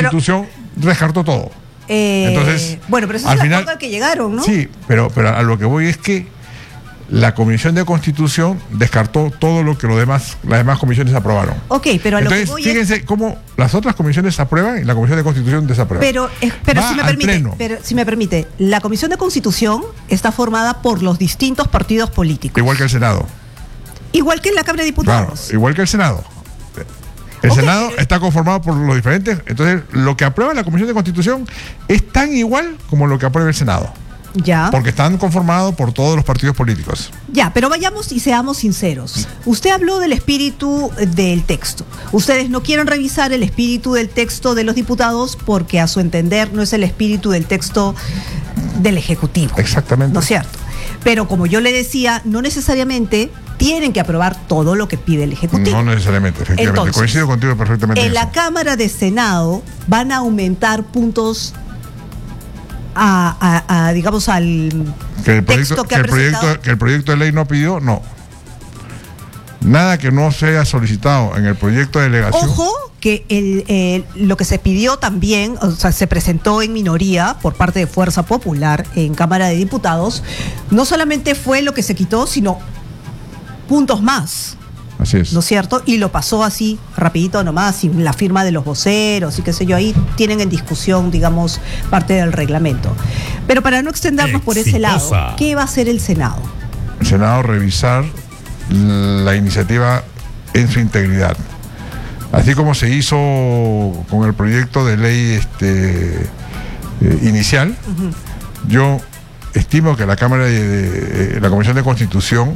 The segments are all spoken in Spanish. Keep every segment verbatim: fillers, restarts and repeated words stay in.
Constitución pero, descartó todo. Eh, Entonces, bueno, pero eso al es el final, acuerdo al que llegaron, ¿no? Sí, pero, pero a lo que voy es que la Comisión de Constitución descartó todo lo que los demás, las demás comisiones aprobaron. Ok, pero a Entonces, lo que voy fíjense es... cómo las otras comisiones aprueban y la Comisión de Constitución desaprueba. Pero, eh, pero, si me permite, pleno. pero si me permite, la Comisión de Constitución está formada por los distintos partidos políticos. Igual que el Senado. Igual que en la Cámara de Diputados. Claro, igual que el Senado. El okay. Senado está conformado por los diferentes. Entonces, lo que aprueba la Comisión de Constitución es tan igual como lo que aprueba el Senado. Ya. Porque están conformados por todos los partidos políticos. Ya, pero vayamos y seamos sinceros. Usted habló del espíritu del texto. Ustedes no quieren revisar el espíritu del texto de los diputados porque a su entender no es el espíritu del texto del Ejecutivo. Exactamente. ¿No es cierto? Pero como yo le decía, no necesariamente tienen que aprobar todo lo que pide el Ejecutivo. No necesariamente, efectivamente. Entonces, coincido contigo perfectamente. En, en la eso. Cámara de Senado van a aumentar puntos a, a, a digamos, al que el proyecto, texto que, que, ha el proyecto, que el proyecto de ley no pidió, no. Nada que no sea solicitado en el proyecto de delegación. Ojo que el, eh, lo que se pidió también, o sea, se presentó en minoría por parte de Fuerza Popular en Cámara de Diputados, no solamente fue lo que se quitó, sino puntos más. Así es. ¿No es cierto? Y lo pasó así, rapidito nomás, sin la firma de los voceros y qué sé yo, ahí tienen en discusión, digamos, parte del reglamento. Pero para no extendernos Exitosa. por ese lado, ¿qué va a hacer el Senado? El Senado revisar la iniciativa en su integridad. Así como se hizo con el proyecto de ley este, eh, inicial, uh-huh. yo estimo que la Cámara de, de, de la Comisión de Constitución,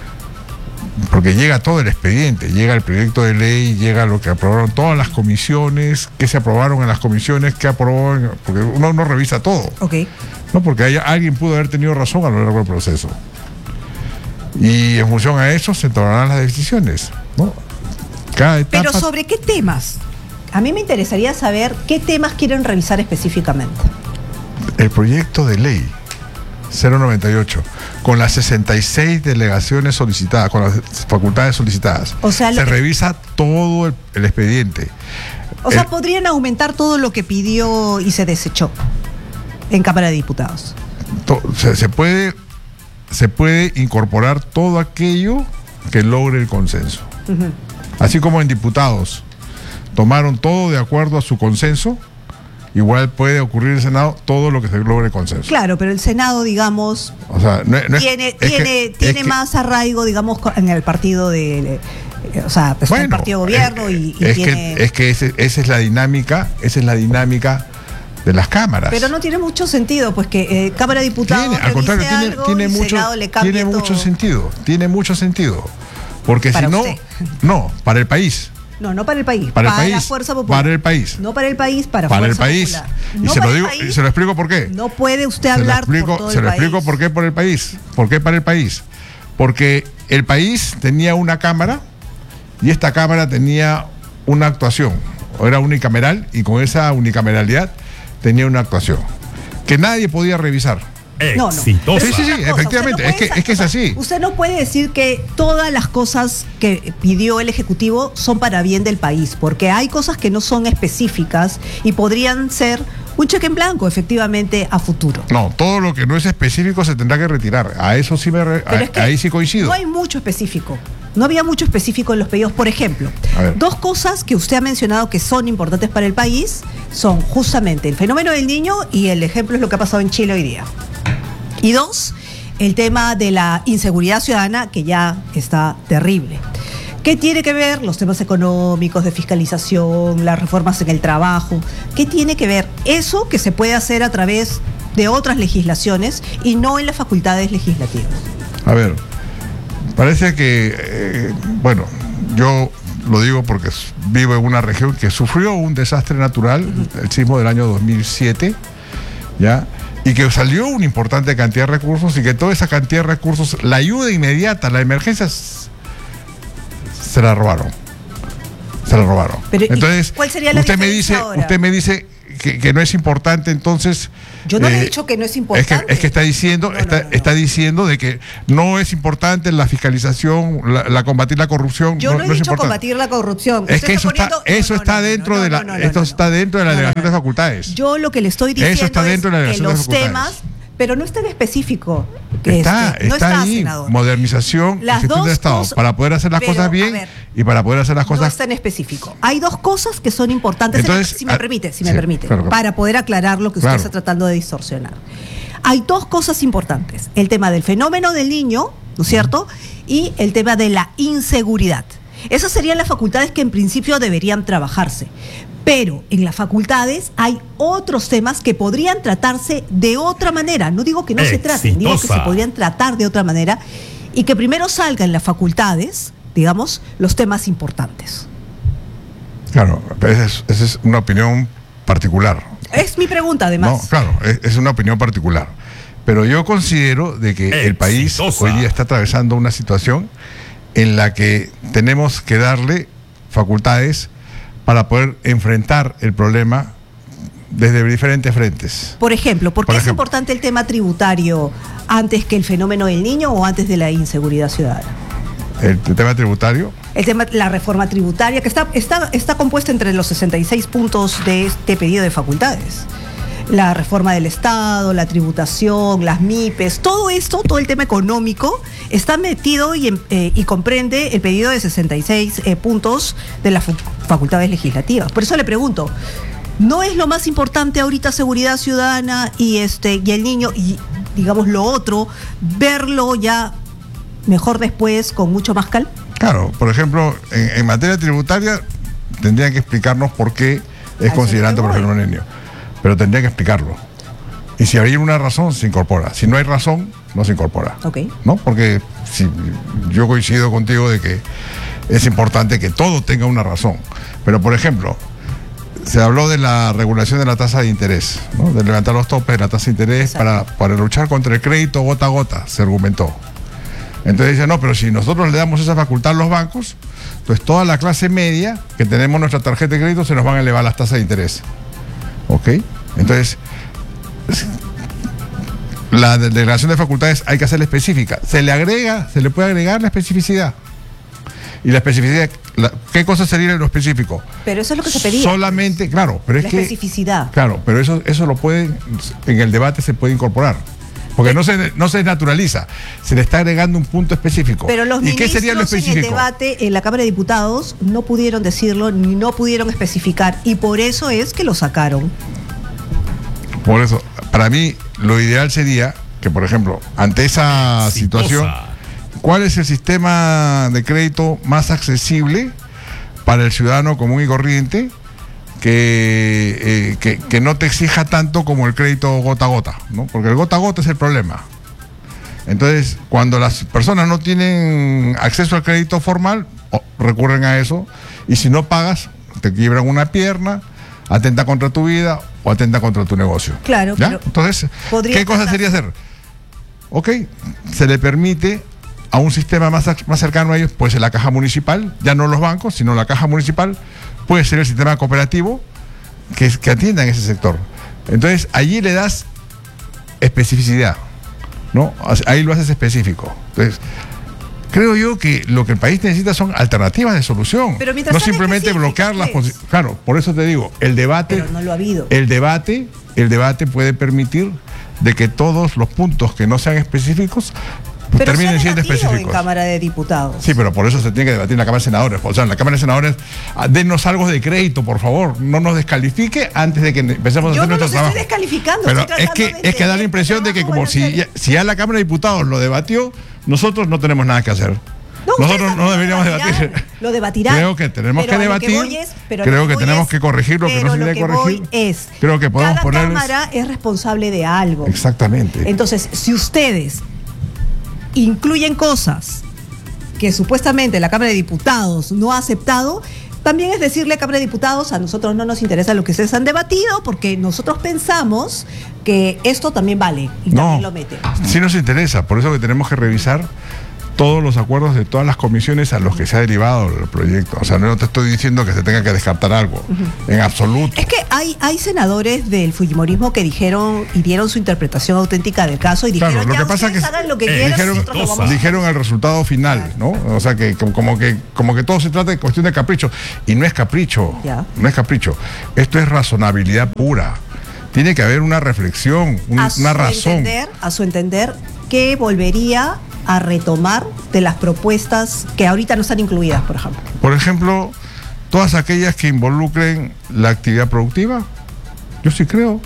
porque llega todo el expediente, llega el proyecto de ley, llega lo que aprobaron todas las comisiones, que se aprobaron en las comisiones, que aprobó, en, porque uno no revisa todo. Okay. No, porque hay, alguien pudo haber tenido razón a lo largo del proceso. Y en función a eso se tomarán las decisiones, ¿no? Cada etapa... Pero ¿sobre qué temas? A mí me interesaría saber qué temas quieren revisar específicamente. El proyecto de ley cero noventa y ocho, con las sesenta y seis delegaciones solicitadas, con las facultades solicitadas. O sea, se que... revisa todo el, el expediente. O el... sea, podrían aumentar todo lo que pidió y se desechó en Cámara de Diputados. To, se, se puede... se puede incorporar todo aquello que logre el consenso. Uh-huh. Así como en diputados tomaron todo de acuerdo a su consenso, igual puede ocurrir en el Senado todo lo que se logre el consenso. Claro, pero el Senado, digamos, o sea, no, no tiene, es, tiene, es que, tiene es más que, arraigo, digamos, en el partido de... O sea, pues bueno, el partido gobierno es, y, y es tiene... Que, es que ese, esa es la dinámica, esa es la dinámica de las cámaras. Pero no tiene mucho sentido, pues que eh, Cámara de Diputados tiene, al contrario, tiene, algo, tiene, y mucho, Senado le cambia tiene todo. mucho sentido, tiene mucho sentido. Porque si no, usted. no, para el país. No, no para el país, para, para el país, la Fuerza Popular. Para el país. No para el país, para, para Fuerza el país. Popular. Y no se lo digo, país, se lo explico por qué. No puede usted se hablar explico, por todo Se el lo país. explico por qué por el país. ¿Por qué para el país? Porque el país tenía una cámara y esta cámara tenía una actuación. Era unicameral y con esa unicameralidad tenía una actuación que nadie podía revisar. No, no. Sí, sí, sí, efectivamente, no es, que, es que es así. Usted no puede decir que todas las cosas que pidió el Ejecutivo son para bien del país, porque hay cosas que no son específicas y podrían ser un cheque en blanco, efectivamente, a futuro. No, todo lo que no es específico se tendrá que retirar. A eso sí me re, a, es que ahí sí coincido. No hay mucho específico. No había mucho específico en los pedidos. Por ejemplo, dos cosas que usted ha mencionado que son importantes para el país son justamente el fenómeno del Niño y el ejemplo es lo que ha pasado en Chile hoy día. Y dos, el tema de la inseguridad ciudadana, que ya está terrible. ¿Qué tiene que ver los temas económicos, de fiscalización, las reformas en el trabajo? ¿Qué tiene que ver eso que se puede hacer a través de otras legislaciones y no en las facultades legislativas? A ver, parece que, eh, bueno, yo lo digo porque vivo en una región que sufrió un desastre natural, uh-huh. el sismo del año dos mil siete, ¿ya? Y que salió una importante cantidad de recursos y que toda esa cantidad de recursos, la ayuda inmediata, la emergencia, se la robaron. Se la robaron. Pero, entonces, ¿cuál sería la usted me dice, ahora? usted me dice que, que no es importante, entonces... Yo no eh, le he dicho que no es importante. Es que, es que está diciendo, no, está, no, no, no. está diciendo de que no es importante la fiscalización, la, la combatir la corrupción. Yo no, no he no dicho combatir la corrupción. Es que eso está, poniendo... eso no, no, está no, dentro no, de la, no, no, no, esto no, está dentro de la delegación de facultades. Yo lo que le estoy diciendo eso está dentro de la es que los de temas, pero no es tan específico. Que está, este, no está, está ahí, senador. Modernización y gestión del Estado, cosas, para poder hacer las pero, cosas bien ver, y para poder hacer las cosas... No es tan específico. Hay dos cosas que son importantes, Entonces, en, si me permite, si sí, me permite, claro, para poder aclarar lo que usted claro. está tratando de distorsionar. Hay dos cosas importantes. El tema del fenómeno del niño, ¿no es cierto? Y el tema de la inseguridad. Esas serían las facultades que en principio deberían trabajarse. Pero en las facultades hay otros temas que podrían tratarse de otra manera. No digo que no Exitosa. se traten, digo que se podrían tratar de otra manera y que primero salgan en las facultades, digamos, los temas importantes. Claro, esa es, esa es una opinión particular. Es mi pregunta, además. No, claro, es, es una opinión particular. Pero yo considero de que Exitosa. el país hoy día está atravesando una situación en la que tenemos que darle facultades para poder enfrentar el problema desde diferentes frentes. Por ejemplo, ¿por qué Por es ejemplo, importante el tema tributario antes que el fenómeno del niño o antes de la inseguridad ciudadana? ¿El, el tema tributario? El tema, la reforma tributaria, que está, está, está compuesta entre los sesenta y seis puntos de este pedido de facultades. La reforma del Estado, la tributación, las M I P E S, todo esto, todo el tema económico está metido y, eh, y comprende el pedido de sesenta y seis eh, puntos de las facultades legislativas. Por eso le pregunto, ¿no es lo más importante ahorita seguridad ciudadana y, este, y el niño y, digamos, lo otro, verlo ya mejor después con mucho más calma? Claro, por ejemplo, en, en materia tributaria tendrían que explicarnos por qué es considerado por ejemplo un niño. Pero tendría que explicarlo. Y si hay una razón, se incorpora. Si no hay razón, no se incorpora. Okay. ¿No? Porque si, yo coincido contigo de que es importante que todo tenga una razón. Pero, por ejemplo, se habló de la regulación de la tasa de interés, ¿no? De levantar los topes de la tasa de interés para, para luchar contra el crédito gota a gota, se argumentó. Entonces dice, no, pero si nosotros le damos esa facultad a los bancos, pues toda la clase media que tenemos nuestra tarjeta de crédito se nos van a elevar las tasas de interés. ¿Ok? Entonces, la delegación de facultades hay que hacerla específica. Se le agrega, se le puede agregar la especificidad. Y la especificidad, la, ¿qué cosa sería lo específico? Pero eso es lo que se pedía. Solamente, claro, pero es la que... especificidad. Claro, pero eso, eso lo puede, en el debate se puede incorporar. Porque no se, no se naturaliza, se le está agregando un punto específico. Pero los ¿Y qué sería lo específico? En el debate en la Cámara de Diputados no pudieron decirlo ni no pudieron especificar y por eso es que lo sacaron. Por eso, para mí lo ideal sería que, por ejemplo, ante esa Exitosa. situación, ¿cuál es el sistema de crédito más accesible para el ciudadano común y corriente? Que, eh, que, que no te exija tanto como el crédito gota a gota, ¿no? Porque el gota a gota es el problema. Entonces, cuando las personas no tienen acceso al crédito formal, oh, recurren a eso, y si no pagas, te quiebran una pierna, atenta contra tu vida o atenta contra tu negocio. Claro, ¿ya? Entonces, ¿qué cosa sería hacer? Ok, se le permite a un sistema más, más cercano a ellos, puede ser la caja municipal, ya no los bancos, sino la caja municipal, puede ser el sistema cooperativo que, que atienda en ese sector. Entonces, allí le das especificidad, ¿no? Ahí lo haces específico. Entonces, creo yo que lo que el país necesita son alternativas de solución. Pero no simplemente bloquear las posiciones. Claro, por eso te digo, el debate, pero no lo ha habido. El debate, el debate puede permitir de que todos los puntos que no sean específicos pero terminen siendo específicos. En Cámara de Diputados. Sí, pero por eso se tiene que debatir en la Cámara de Senadores. O sea, en la Cámara de Senadores, denos algo de crédito, por favor. No nos descalifique antes de que empecemos a Yo hacer no nuestro trabajo. Estoy descalificando. Pero estoy es que, de es que da la impresión de que como si ya, si ya la Cámara de Diputados lo debatió, nosotros no tenemos nada que hacer. No, nosotros no deberíamos debatir. Lo debatirán. Creo que tenemos pero que debatir. Que es, creo que, que tenemos es, que corregir lo que no se tiene que corregir. Es, creo que podemos cada ponerles... Cámara es responsable de algo. Exactamente. Entonces, si ustedes incluyen cosas que supuestamente la Cámara de Diputados no ha aceptado, también es decirle a Cámara de Diputados, a nosotros no nos interesa lo que ustedes han debatido, porque nosotros pensamos que esto también vale y no, también lo meten. Sí nos interesa, por eso que tenemos que revisar todos los acuerdos de todas las comisiones a los que se ha derivado el proyecto. O sea, no te estoy diciendo que se tenga que descartar algo, uh-huh. en absoluto. Es que hay, hay senadores del fujimorismo que dijeron y dieron su interpretación auténtica del caso y dijeron, claro, lo ya que pasa que hagan lo que eh, quieran, dijeron, nosotros lo vamos a dijeron el resultado final, ¿no? O sea, que como que como que todo se trata de cuestión de capricho. Y no es capricho, ya. no es capricho. Esto es razonabilidad pura. Tiene que haber una reflexión, un, a una razón. Entender, a su entender, que volvería a retomar de las propuestas que ahorita no están incluidas, por ejemplo. Por ejemplo, todas aquellas que involucren la actividad productiva. Yo sí creo.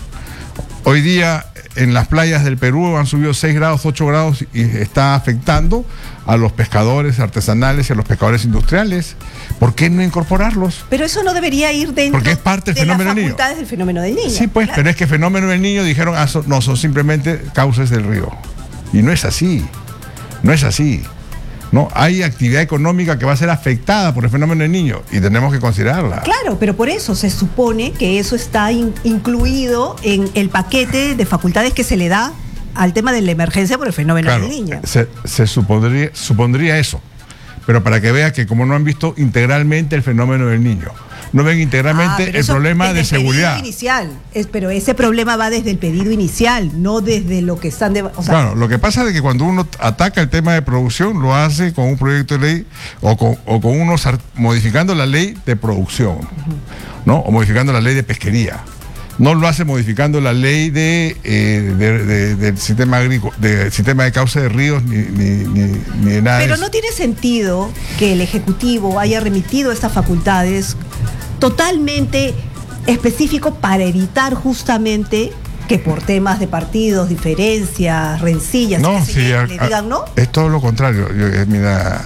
Hoy día en las playas del Perú han subido seis grados, ocho grados y está afectando a los pescadores artesanales y a los pescadores industriales. ¿Por qué no incorporarlos? Pero eso no debería ir dentro Porque es parte del de fenómeno las del niño. facultades del fenómeno del niño. Sí, pues, claro. Pero es que el fenómeno del niño dijeron, ah, so, no, son simplemente causas del río. Y no es así. No es así. No, hay actividad económica que va a ser afectada por el fenómeno del niño y tenemos que considerarla. Claro, pero por eso se supone que eso está in, incluido en el paquete de facultades que se le da al tema de la emergencia por el fenómeno claro, del niño. Se, se supondría, supondría eso, pero para que vea que como no han visto integralmente el fenómeno del niño, no ven integralmente ah, el problema de seguridad. Pedido inicial, es, pero ese problema va desde el pedido inicial, no desde lo que están de, o sea, claro, lo que pasa es que cuando uno ataca el tema de producción, lo hace con un proyecto de ley o con, o con unos modificando la ley de producción, uh-huh. ¿no? O modificando la ley de pesquería. No lo hace modificando la ley de, eh, de, de, del sistema agrícola, del sistema de cauce de ríos, ni, ni, ni, ni de nada. Pero de eso. No tiene sentido que el Ejecutivo haya remitido estas facultades totalmente específico para evitar justamente que por temas de partidos, diferencias, rencillas, no, que sí, se a, le digan no. Es todo lo contrario. Yo, eh, mira,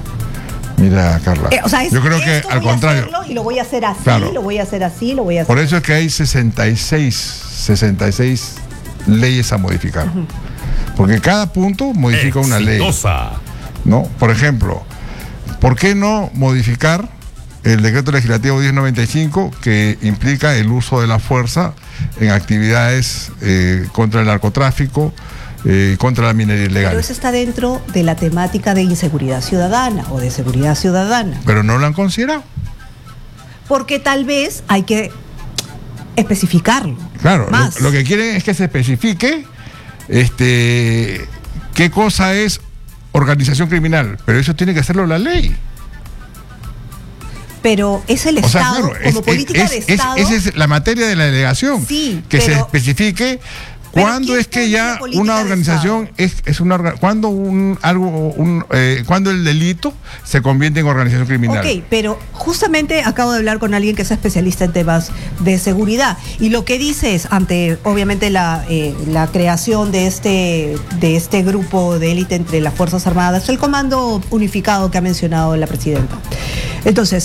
mira, Carla. Eh, o sea, es, yo creo que al contrario. Y lo voy a hacer así, claro. lo voy a hacer así, lo voy a hacer. Por eso es que hay sesenta y seis leyes a modificar. Uh-huh. Porque cada punto modifica Exitosa. Una ley. ¿No? Por ejemplo, ¿por qué no modificar el decreto legislativo diez noventa y cinco que implica el uso de la fuerza en actividades eh, contra el narcotráfico, eh, contra la minería ilegal? Pero eso está dentro de la temática de inseguridad ciudadana o de seguridad ciudadana. Pero no lo han considerado. Porque tal vez hay que especificarlo. Claro, más. Lo, lo que quieren es que se especifique este, qué cosa es organización criminal, pero eso tiene que hacerlo la ley. Pero es el Estado, o sea, claro, como es, política es, de es, Estado. Esa es la materia de la delegación. Sí, que pero, se especifique cuándo es que ya una organización es, es una cuando un algo un eh, cuando el delito se convierte en organización criminal. Ok, pero justamente acabo de hablar con alguien que es especialista en temas de seguridad y lo que dice es, ante obviamente la, eh, la creación de este de este grupo de élite entre las Fuerzas Armadas, el comando unificado que ha mencionado la presidenta. Entonces,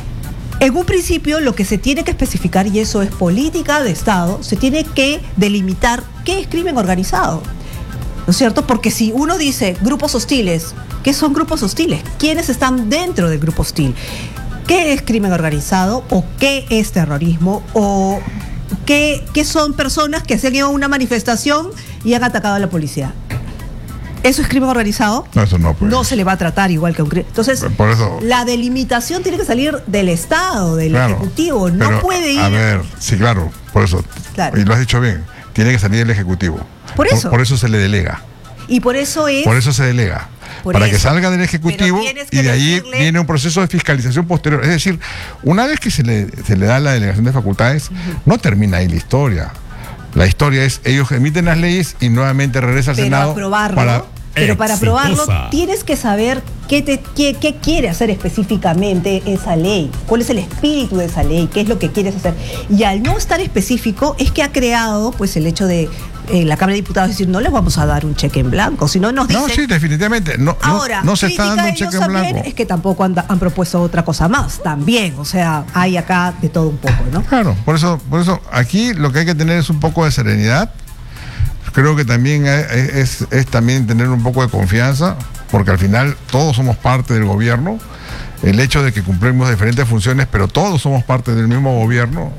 en un principio lo que se tiene que especificar, y eso es política de Estado, se tiene que delimitar qué es crimen organizado, ¿no es cierto? Porque si uno dice grupos hostiles, ¿qué son grupos hostiles? ¿Quiénes están dentro del grupo hostil? ¿Qué es crimen organizado? ¿O qué es terrorismo? ¿O qué, qué son personas que se han ido a una manifestación y han atacado a la policía? ¿Eso es crimen organizado? No, eso no puede. No se le va a tratar igual que un crimen. Entonces, por eso, la delimitación tiene que salir del Estado, del claro, Ejecutivo. No pero, puede ir. A ver, sí, claro, por eso. Claro. Y lo has dicho bien. Tiene que salir del Ejecutivo. Por eso. Por, por eso se le delega. Y por eso es. Por eso se delega. Para eso, que salga del Ejecutivo y de ahí decirle... viene un proceso de fiscalización posterior. Es decir, una vez que se le, se le da la delegación de facultades, uh-huh. no termina ahí la historia. La historia es, ellos emiten las leyes y nuevamente regresa al pero Senado aprobarlo, para... Pero para aprobarlo tienes que saber qué, te, qué, qué quiere hacer específicamente esa ley, cuál es el espíritu de esa ley, qué es lo que quieres hacer. Y al no estar específico es que ha creado pues el hecho de eh, la Cámara de Diputados decir no les vamos a dar un cheque en blanco, si no nos dicen... No, sí, definitivamente. No, ahora, no, no se está dando un cheque en blanco. Es que tampoco han, han propuesto otra cosa más, también, o sea, hay acá de todo un poco, ¿no? Claro, por eso, por eso aquí lo que hay que tener es un poco de serenidad. Creo que también es, es, es también tener un poco de confianza, porque al final todos somos parte del gobierno. El hecho de que cumplimos diferentes funciones, pero todos somos parte del mismo gobierno.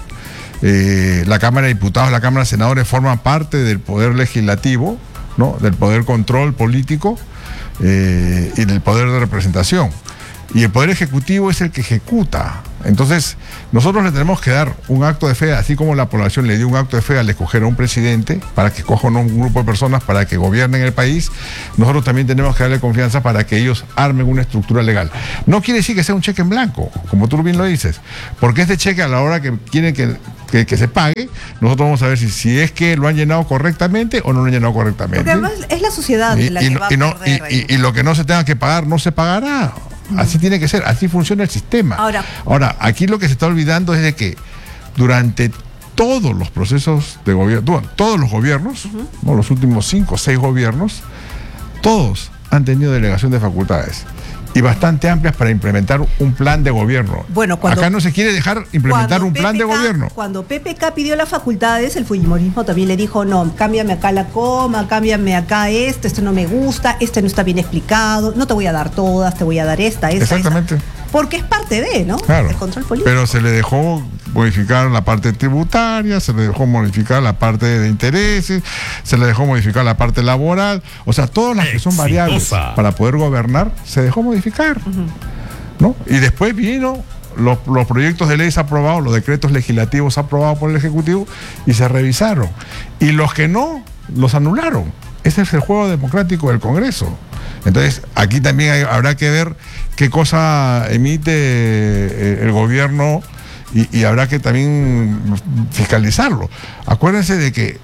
Eh, la Cámara de Diputados, la Cámara de Senadores forman parte del poder legislativo, ¿no? Del poder control político. eh, y del poder de representación. Y el Poder Ejecutivo es el que ejecuta. Entonces, nosotros le tenemos que dar un acto de fe, así como la población le dio un acto de fe al escoger a un presidente, para que cojan un grupo de personas para que gobiernen el país. Nosotros también tenemos que darle confianza para que ellos armen una estructura legal. No quiere decir que sea un cheque en blanco, como tú bien lo dices, porque este cheque, a la hora que quieren que, que, que se pague, nosotros vamos a ver si, si es que lo han llenado correctamente o no lo han llenado correctamente. Porque además es la sociedad y, la y, que va y, a no, perder y, y, y lo que no se tenga que pagar no se pagará. Así tiene que ser, así funciona el sistema. Ahora, Ahora, aquí lo que se está olvidando es de que durante todos los procesos de gobierno, todos los gobiernos, uh-huh. ¿no? los últimos cinco o seis gobiernos, todos han tenido delegación de facultades y bastante amplias para implementar un plan de gobierno. Bueno, cuando, acá no se quiere dejar implementar un P P K, plan de gobierno. Cuando P P K pidió las facultades, el fujimorismo también le dijo, no, cámbiame acá la coma, cámbiame acá esto, esto no me gusta, este no está bien explicado, no te voy a dar todas, te voy a dar esta, esta, Exactamente. esta. Porque es parte de, ¿no? Claro. El control político. Pero se le dejó modificar la parte tributaria, se le dejó modificar la parte de intereses, se le dejó modificar la parte laboral. O sea, todas las que son variables para poder gobernar, se dejó modificar. Uh-huh. ¿No? Y después vino los, los proyectos de leyes aprobados, los decretos legislativos aprobados por el Ejecutivo y se revisaron. Y los que no, los anularon. Ese es el juego democrático del Congreso. Entonces, aquí también hay, habrá que ver qué cosa emite eh, el gobierno y, y habrá que también fiscalizarlo. Acuérdense de que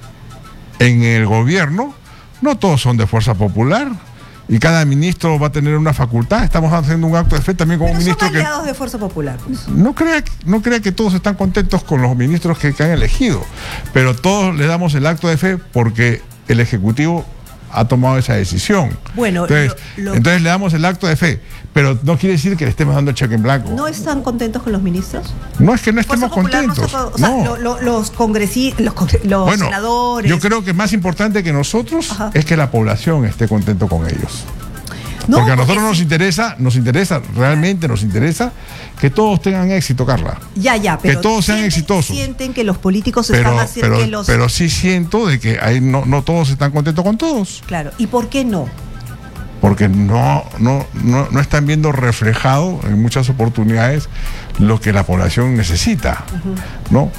en el gobierno no todos son de fuerza popular y cada ministro va a tener una facultad. Estamos haciendo un acto de fe también con Pero un ministro son que... aliados de fuerza popular. No crea, no crea que todos están contentos con los ministros que, que han elegido, pero todos le damos el acto de fe porque el Ejecutivo ha tomado esa decisión. Bueno, entonces, lo, lo, entonces le damos el acto de fe, pero no quiere decir que le estemos dando el cheque en blanco. ¿No están contentos con los ministros? No es que no estemos contentos. No se, o sea, no. lo, lo, los congresistas, los, los bueno, senadores. Yo creo que más importante que nosotros Ajá. es que la población esté contento con ellos. No, porque a nosotros porque nos sí. interesa, nos interesa, realmente nos interesa que todos tengan éxito, Carla. Ya, ya, pero que todos sean sienten, exitosos. Sienten que los políticos pero, están haciendo pero, que los... pero sí siento de que ahí no, no todos están contentos con todos. Claro, ¿y por qué no? Porque no, no, no, no están viendo reflejado en muchas oportunidades lo que la población necesita, uh-huh. ¿no?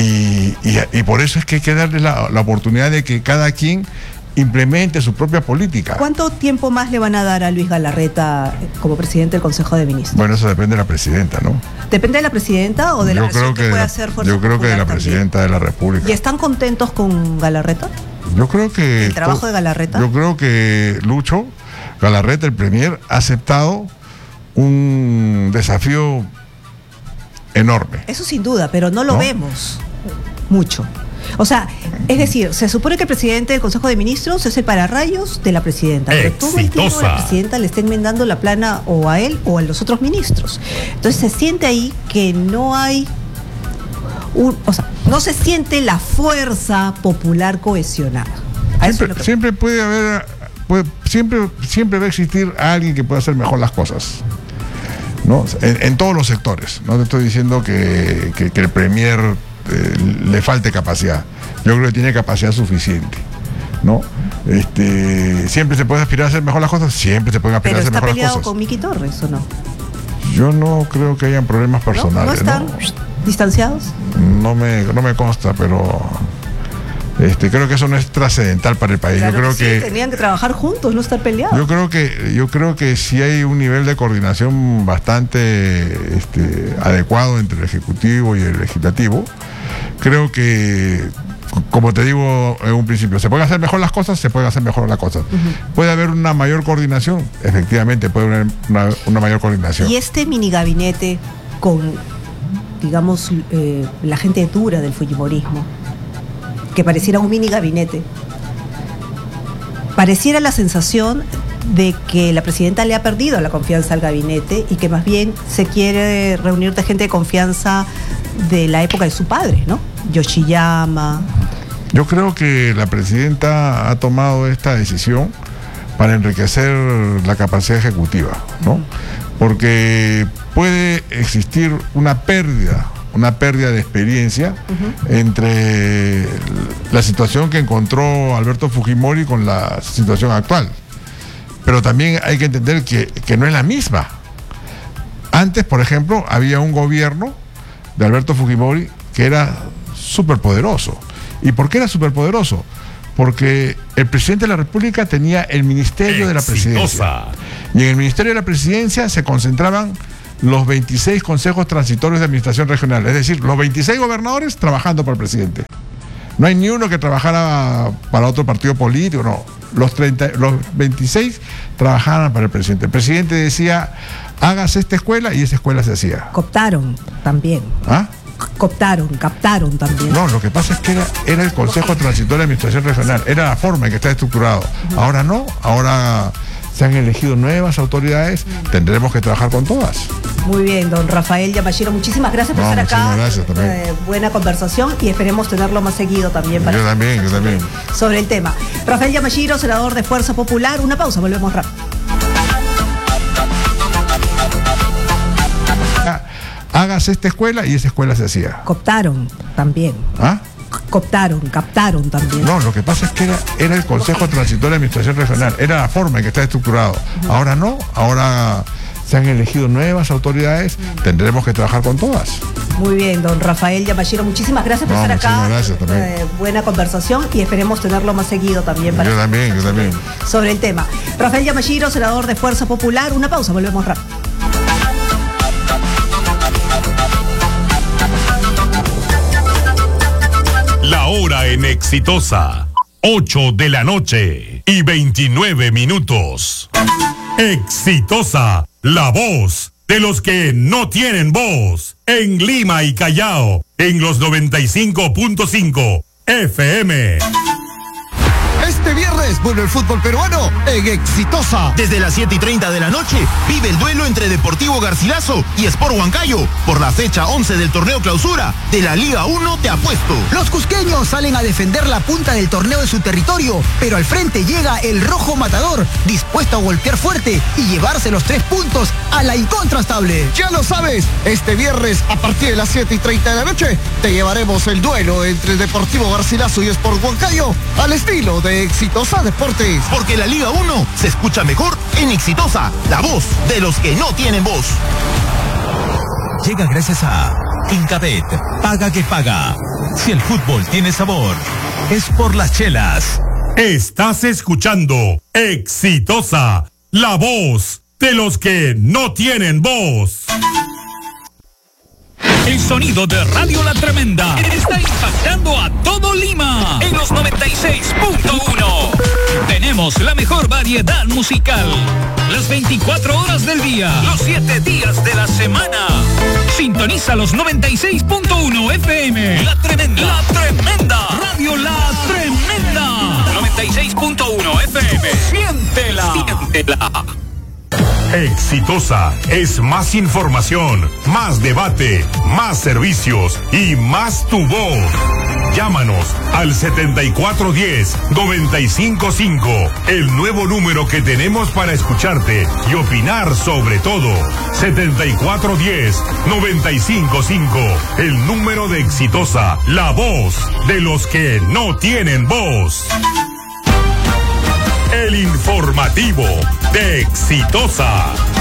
Y, y, y por eso es que hay que darle la, la oportunidad de que cada quien implemente su propia política. ¿Cuánto tiempo más le van a dar a Luis Galarreta como presidente del Consejo de Ministros? Bueno, eso depende de la presidenta, ¿no? ¿Depende de la presidenta o de la yo creo que, que puede hacer fuerza Yo creo que de la también? presidenta de la República. ¿Y están contentos con Galarreta? Yo creo que... ¿El trabajo de Galarreta? Yo creo que Lucho Galarreta, el premier, ha aceptado un desafío enorme. Eso sin duda, pero no lo ¿no? vemos mucho. O sea, es decir, se supone que el presidente del Consejo de Ministros es el pararrayos de la presidenta, pero Exitosa. todo el tiempo la presidenta le está enmendando la plana o a él o a los otros ministros. Entonces se siente ahí que no hay un, o sea, no se siente la fuerza popular cohesionada. Siempre, es siempre puede haber, puede, siempre, siempre va a existir alguien que pueda hacer mejor las cosas, ¿no? En, en todos los sectores. No te estoy diciendo que, que, que el premier Eh, le falte capacidad. Yo creo que tiene capacidad suficiente, ¿no? Este, siempre se puede aspirar a hacer mejor las cosas, siempre se pueden aspirar a hacer mejor las cosas. ¿Pero está peleado con Miki Torres o no? Yo no creo que hayan problemas personales. ¿No, no están ¿no? distanciados? No me, no me consta, pero este, creo que eso no es trascendental para el país. Claro yo creo que, que sí, tenían que trabajar juntos, no estar peleados. Yo creo que, yo creo que sí hay un nivel de coordinación bastante este, adecuado entre el Ejecutivo y el Legislativo. Creo que, como te digo en un principio, se pueden hacer mejor las cosas, se pueden hacer mejor las cosas. Uh-huh. ¿Puede haber una mayor coordinación? Efectivamente, puede haber una, una mayor coordinación. Y este mini gabinete con, digamos, eh, la gente dura del fujimorismo, que pareciera un mini gabinete, pareciera la sensación de que la presidenta le ha perdido la confianza al gabinete y que más bien se quiere reunir de gente de confianza de la época de su padre, ¿no? Yoshiyama. Yo creo que la presidenta ha tomado esta decisión para enriquecer la capacidad ejecutiva, ¿no? Porque puede existir una pérdida, una pérdida de experiencia uh-huh. entre la situación que encontró Alberto Fujimori con la situación actual. pero también hay que entender que, que no es la misma. Antes, por ejemplo, había un gobierno de Alberto Fujimori que era superpoderoso. ¿Y por qué era superpoderoso? Porque el presidente de la República tenía el Ministerio de la Presidencia. Y en el Ministerio de la Presidencia se concentraban los veintiséis consejos transitorios de administración regional, es decir, los veintiséis gobernadores trabajando para el presidente. No hay ni uno que trabajara para otro partido político, no. Los, treinta, los veintiséis trabajaban para el presidente. El presidente decía, hágase esta escuela, y esa escuela se hacía. Cooptaron también. ¿Ah? Cooptaron, captaron también. No, lo que pasa es que era, era el Consejo Transitorio de Administración Regional, era la forma en que está estructurado. Uh-huh. Ahora no, ahora se han elegido nuevas autoridades, uh-huh. Tendremos que trabajar con todas. Muy bien, don Rafael Yamashiro, muchísimas gracias por no, estar acá. Gracias también. Eh, buena conversación y esperemos tenerlo más seguido también. Para yo también, yo también. Sobre el tema. Rafael Yamashiro, senador de Fuerza Popular, una pausa, volvemos rápido. Hágase esta escuela, y esa escuela se hacía. Cooptaron también. ¿Ah? Cooptaron, captaron también. No, lo que pasa es que era, era el Consejo Transitorio de Administración Regional, era la forma en que está estructurado. Uh-huh. Ahora no, ahora se han elegido nuevas autoridades, uh-huh. Tendremos que trabajar con todas. Muy bien, don Rafael Yamashiro, muchísimas gracias por no, estar acá. Gracias también. Eh, buena conversación y esperemos tenerlo más seguido también. Para yo también, yo también. Sobre el tema. Rafael Yamashiro, senador de Fuerza Popular, una pausa, volvemos rápido. La hora en Exitosa, ocho de la noche y veintinueve minutos. Exitosa, la voz de los que no tienen voz. En Lima y Callao, en los noventa y cinco punto cinco F M. Este viernes vuelve el fútbol peruano en Exitosa. Desde las siete y treinta de la noche, vive el duelo entre Deportivo Garcilaso y Sport Huancayo por la fecha once del torneo clausura de la Liga uno Te Apuesto. Los cusqueños salen a defender la punta del torneo en su territorio, pero al frente llega el Rojo Matador, dispuesto a golpear fuerte y llevarse los tres puntos a la incontrastable. Ya lo sabes, este viernes a partir de las siete y treinta de la noche te llevaremos el duelo entre Deportivo Garcilaso y Sport Huancayo al estilo de Exitosa Deportes. Porque la Liga uno se escucha mejor en Exitosa, la voz de los que no tienen voz. Llega gracias a Incabet, paga que paga. Si el fútbol tiene sabor, es por las chelas. Estás escuchando Exitosa, la voz de los que no tienen voz. El sonido de Radio La Tremenda está impactando a todo Lima en los noventa y seis punto uno. Tenemos la mejor variedad musical, las veinticuatro horas del día, los siete días de la semana. Sintoniza los noventa y seis punto uno F M. La Tremenda. La Tremenda. Radio La Tremenda. noventa y seis punto uno F M. Siéntela. Siéntela. Exitosa es más información, más debate, más servicios y más tu voz. Llámanos al setenta y cuatro diez, noventa y cinco cinco, el nuevo número que tenemos para escucharte y opinar sobre todo. setenta y cuatro diez, noventa y cinco cinco, el número de Exitosa, la voz de los que no tienen voz. El informativo de Exitosa.